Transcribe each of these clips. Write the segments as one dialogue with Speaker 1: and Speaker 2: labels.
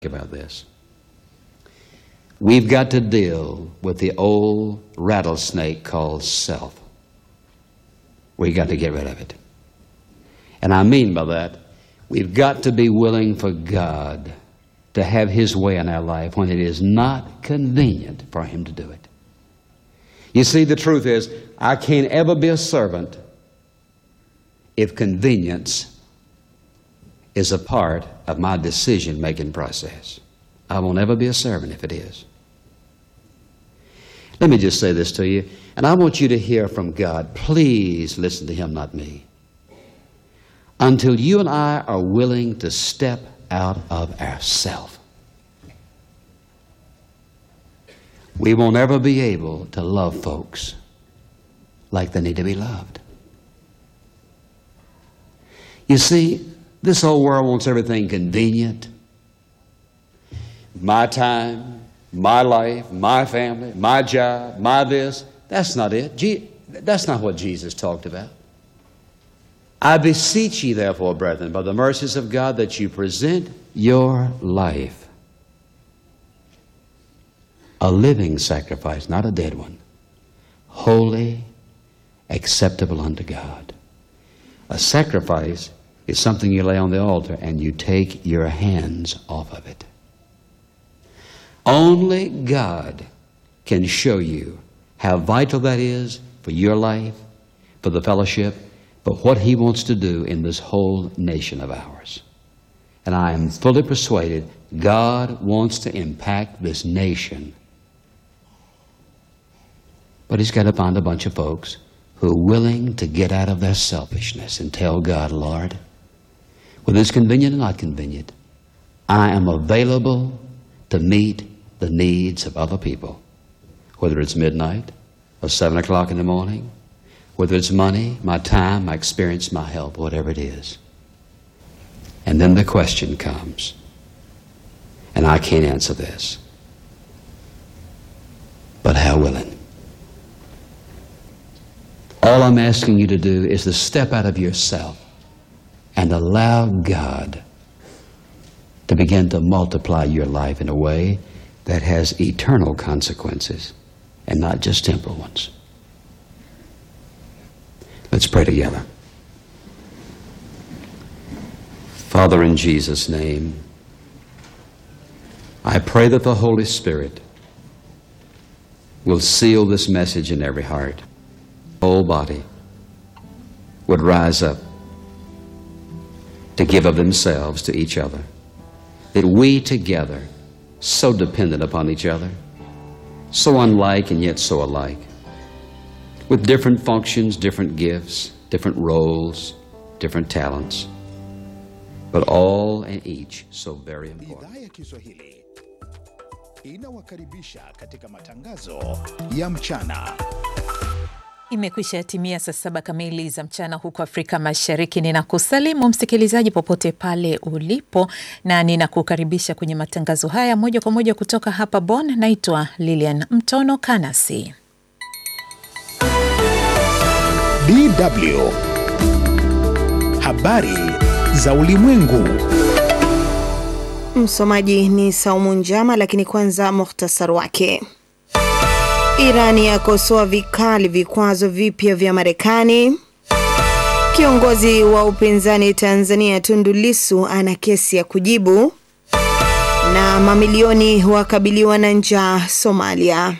Speaker 1: about this. We've got to deal with the old rattlesnake called self. We've got to get rid of it. And I mean by that, we've got to be willing for God to have His way in our life when it is not convenient for Him to do it. You see, the truth is, I can't ever be a servant if convenience is a part of my decision-making process. I won't ever be a servant if it is. Let me just say this to you, and I want you to hear from God. Please listen to Him, not me. Until you and I are willing to step out of ourselves, we won't ever be able to love folks like they need to be loved. You see, this whole world wants everything convenient. My time, my life, my family, my job, my this. That's not it. That's not what Jesus talked about. I beseech ye, therefore, brethren, by the mercies of God, that you present your life a living sacrifice, not a dead one, holy, acceptable unto God. A sacrifice is something you lay on the altar and you take your hands off of it. Only God can show you how vital that is for your life, for the fellowship, but what He wants to do in this whole nation of ours. And I am fully persuaded God wants to impact this nation. But He's got to find a bunch of folks who are willing to get out of their selfishness and tell God, Lord, whether it's convenient or not convenient, I am available to meet the needs of other people, whether it's midnight or 7 o'clock in the morning, whether it's money, my time, my experience, my help, whatever it is. And then the question comes, and I can't answer this, but how willing? All I'm asking you to do is to step out of yourself and allow God to begin to multiply your life in a way that has eternal consequences and not just temporal ones. Let's pray together. Father, in Jesus' name, I pray that the Holy Spirit will seal this message in every heart. The whole body would rise up to give of themselves to each other. That we together, so dependent upon each other, so unlike and yet so alike, with different functions, different gifts, different roles, different talents, but all and each so very important.
Speaker 2: Idhaa ya Kiswahili inawakaribisha katika matangazo ya mchana.
Speaker 3: Imekwisha timia saa 7 kamili za mchana huko Afrika Mashariki. Ninakusalimu msikilizaji popote pale ulipo na ninakukaribisha kwenye matangazo haya moja kwa moja kutoka hapa Bonn. Naitwa Lilian Mtono Kanasi.
Speaker 2: DW Habari za ulimwengu.
Speaker 4: Msomaji ni Saumu Njama, lakini kwanza muhtasari wake. Irani yakosoa vikali vikwazo vipya vya Marekani. Kiongozi wa upinzani Tanzania Tundu Lissu ana kesi ya kujibu. Na mamilioni wakabiliwa na njaa Somalia.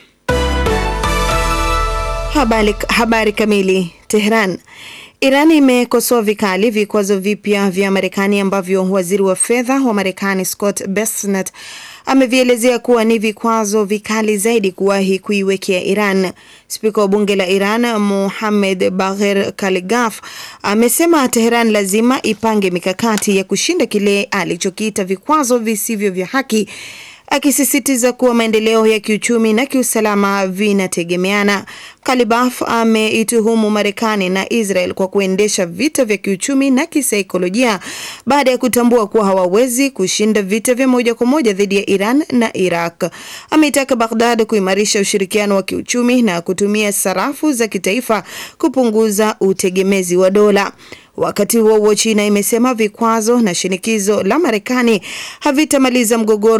Speaker 4: Habari kamili. Tehran. Irani imekosoa vikali vikwazo vipya vya Marekani ambavyo waziri wa fedha wa Marekani Scott Bessent amevielezea kuwa ni vikwazo vikali zaidi kuwahi kuiwekea Iran. Spika wa bunge la Iran Mohammed Bagher Kaligaf amesema Tehran lazima ipange mikakati ya kushinda kile alichokiita vikwazo visivyo vya haki, akisisitiza kuwa maendeleo ya kiuchumi na kiusalama vinategemeana. Kalibaf ameituhumu Marekani na Israel kwa kuendesha vita vya kiuchumi na kisaikolojia baada ya kutambua kuwa hawawezi kushinda vita vya moja kwa moja dhidi ya Iran na Iraq. Ameitaka Baghdad kuimarisha ushirikiano wa kiuchumi na kutumia sarafu za kitaifa kupunguza utegemezi wa dola. Wakati huo China imesema vikwazo na shinikizo la Marekani havitamaliza mgogoro